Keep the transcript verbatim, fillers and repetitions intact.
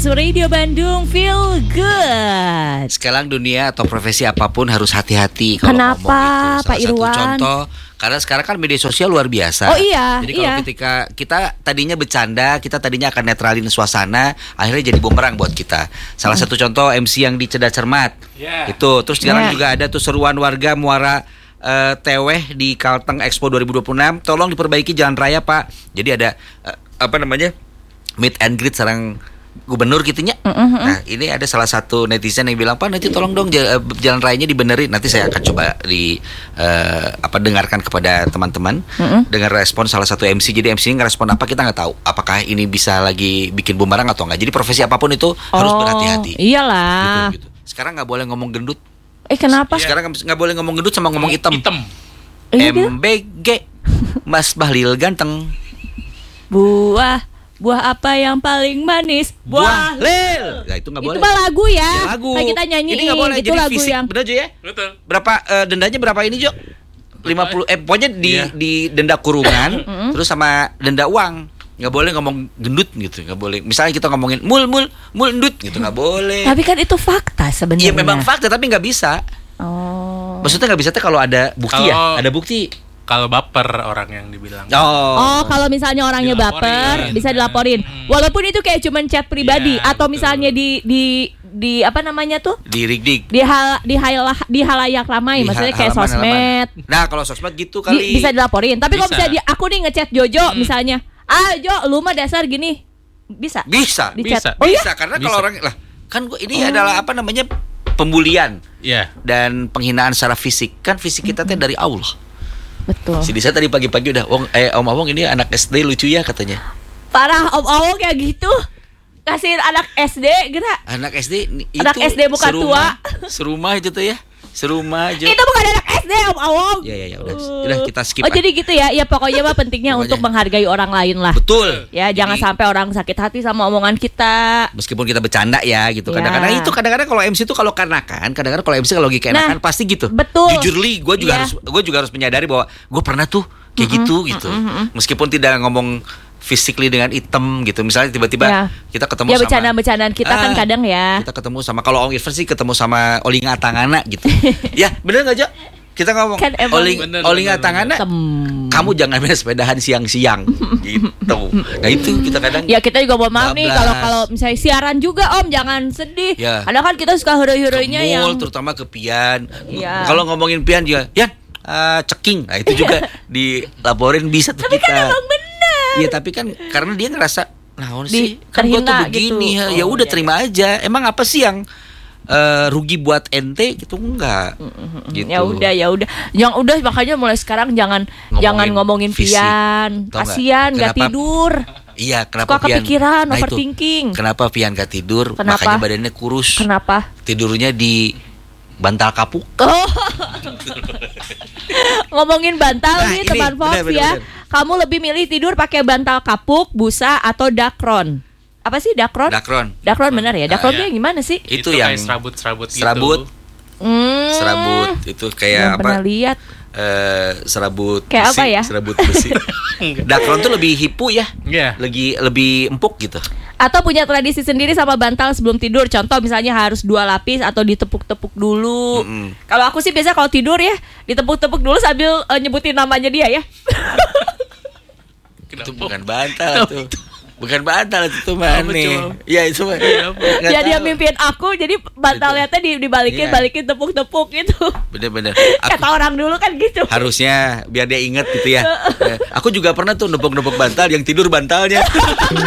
Radio Bandung Feel Good. Sekarang dunia atau profesi apapun harus hati-hati kalau Kenapa, ngomong itu. Salah Pak satu Irwan? contoh, karena sekarang kan media sosial luar biasa. Oh iya, Jadi kalau iya. ketika kita tadinya bercanda, kita tadinya akan netralin suasana, akhirnya jadi bumerang buat kita. Salah satu contoh M C yang di Cerdas Cermat. Yeah. Itu. Terus sekarang Yeah. juga ada tuh seruan warga Muara uh, Teweh di Kalteng Expo dua ribu dua puluh enam. Tolong diperbaiki jalan raya, Pak. Jadi ada uh, apa namanya? Meet and greet sareng gubernur gitunya. Mm-hmm. Nah, ini ada salah satu netizen yang bilang, "Pak, nanti tolong dong j- jalan rayanya dibenerin." Nanti saya akan coba di uh, apa dengarkan kepada teman-teman. Mm-hmm. Dengar respon salah satu M C. Jadi M C ini ngerespon apa kita nggak tahu. Apakah ini bisa lagi bikin bumerang atau enggak. Jadi profesi apapun itu harus Oh, berhati-hati. Iyalah. Gitu, gitu. Sekarang nggak boleh ngomong gendut. Eh kenapa? Sekarang nggak boleh ngomong gendut sama ngomong hitam. Hitam. Iya, dia. M B G Mas Bahlil ganteng. Buah Buah apa yang paling manis? Buah lil. Nah, itu nggak boleh. Itu mah lagu ya. Ya, lagu. Kayak kita nyanyiin. Ini nggak boleh. Itu Jadi lagu fisik yang bener aja ya. Betul. Berapa eh, dendanya berapa ini Jo? lima puluh eh pokoknya di Iya. di denda kurungan terus sama denda uang. Nggak boleh ngomong gendut gitu, nggak boleh. Misalnya kita ngomongin mul mul mul endut gitu nggak boleh. Tapi kan itu fakta sebenarnya. Iya memang fakta tapi nggak bisa. Oh. Maksudnya nggak bisa tuh kalau ada bukti ya, Kalau- ada bukti. Kalau baper orang yang dibilang. Oh. Oh, kalau misalnya orangnya Dilaporin. baper, bisa dilaporin. Hmm. Walaupun itu kayak cuman chat pribadi Iya, atau betul. misalnya di di di apa namanya tuh? Di rigdik. Di hal di hal di halayak ramai, Di maksudnya ha- kayak halaman- sosmed. halaman. Nah, kalau sosmed gitu Di- kali. bisa dilaporin. Tapi kalau Bisa. misalnya di, aku nih ngechat Jojo Hmm. misalnya, "Ah, Jo, lu mah dasar gini." Bisa. Bisa. Di Bisa. chat. Oh iya? Bisa karena Bisa. kalau orang lah kan gua ini Oh. adalah apa namanya pembulian Iya. dan penghinaan secara fisik. Kan fisik kita teh dari Allah. Betul. Si Disa tadi pagi-pagi udah, "Wong eh Om Awong ini anak S D lucu ya," katanya. Parah Om Awong kayak gitu. Kasih anak S D gerak. Anak S D ni- Anak itu S D bukan serumah, serumah itu tuh ya. Serumah aja. Itu bukan anak S D Om Awong. Ya ya ya udah. Udah kita skip. Oh ah. jadi gitu ya. Ya pokoknya mah pentingnya Pokoknya. untuk menghargai orang lain lah. Betul. Ya, Jadi, jangan sampai orang sakit hati sama omongan kita. meskipun kita bercanda ya gitu. Ya. Kadang-kadang itu kadang-kadang kalau M C itu kalau keenakan, kadang-kadang kalau M C kalau lagi keenakan Nah, pasti gitu. betul. Jujur li, gue juga Iya. harus gue juga harus menyadari bahwa gue pernah tuh kayak gitu gitu. Meskipun tidak ngomong physically dengan item gitu. Misalnya tiba-tiba Ya. kita ketemu Ya sama bercandaan-bercandaan kita kan Ah, kadang ya. kita ketemu sama kalau Ong Irfan sih ketemu sama Olinga Tangana gitu. Ya, bener nggak Jo? Kita ngomong Kan emang- Oling Bener, Olinga bener, Tangana. Tem. Kamu jangan main sepedahan siang-siang gitu. Nah, itu kita kadang Ya kita juga mohon maaf nih bablas. kalau kalau misalnya siaran juga Om jangan sedih. Ya. Kadang kan kita suka hero-heronya ke yang mall, terutama ke Pian. Iya. Kalau ngomongin Pian juga, Pian uh, ceking. Nah, itu juga dilaporin bisa tuh tapi kita. kan emang bener. Iya, tapi kan karena dia ngerasa nah Di- sih kan gua tuh terhina begini gitu. ya, ya Oh, udah iya. terima aja. Emang apa sih yang uh, rugi buat ente gitu enggak? Gitu. Ya udah ya udah. Yang udah makanya mulai sekarang jangan Ngomongin jangan ngomongin fisik. Pian. Tau nggak? Kasihan nggak Kenapa? tidur. Iya, kenapa Suka Pian? kepikiran, Nah, itu. overthinking. Kenapa Pian gak tidur? Kenapa? Makanya badannya kurus. Kenapa? Tidurnya di bantal kapuk. Oh. Ngomongin bantal Nah, nih ini, teman Fox benar, benar, ya. benar. Kamu lebih milih tidur pakai bantal kapuk, busa atau dakron? Apa sih dakron? Dakron. Dakron benar ya? Dakron Ah, tuh iya. yang gimana sih? Itu, kayak yang serabut-serabut gitu. serabut, Hmm. serabut itu Belum kayak pernah apa? lihat. Eh, serabut Kayak besi, apa ya? serabut besi. Dakron tuh lebih hipu ya, Iya. lagi lebih empuk gitu. Atau punya tradisi sendiri sama bantal sebelum tidur. Contoh misalnya harus dua lapis atau ditepuk-tepuk dulu. Mm-mm. Kalau aku sih biasa kalau tidur ya ditepuk-tepuk dulu sambil eh, nyebutin namanya dia ya. Itu bukan bantal tuh. Bukan bantal itu mah Apa aneh. coba? Ya itu mah. Iya, apa? nggak Ya dia tahu. mimpiin aku jadi bantalnya teh di- dibalikin Iya. balikin tepuk-tepuk gitu. Bener-bener. Aku Kata orang dulu kan gitu. harusnya biar dia inget gitu ya. Eh, Aku juga pernah tuh nepuk-nepuk bantal yang tidur bantalnya.